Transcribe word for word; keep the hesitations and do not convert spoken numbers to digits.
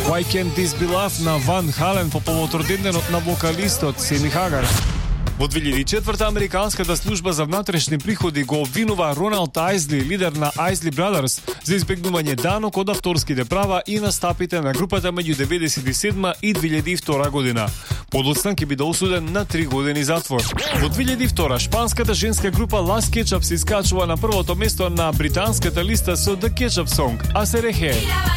Why Can't This Be Love на Ван Хален по повод роденденот на вокалистот Семи Хагар. Во две илјади и четврта Американската служба за внатрешни приходи го обвинува Роналд Ајзли, лидер на Ајзли Brothers, за избегнување данок од авторските права и настапите на групата меѓу деветдесет и седма и две илјади и втора година. Подоцна ќе биде осуден на три години затвор. Во две илјади и втора шпанската женска група Las Ketchup се искачува на првото место на британската листа со The Ketchup Song, а се рехе.